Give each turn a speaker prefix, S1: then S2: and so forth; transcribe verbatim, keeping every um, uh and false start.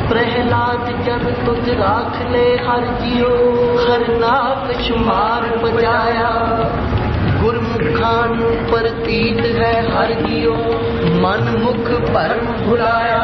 S1: प्रहलाद जब तुझ राख ले हर जियो, हर नाक शुमार बजाया। गुरमुखान प्रतीत है हर जियो, मन मुख भरम भुलाया।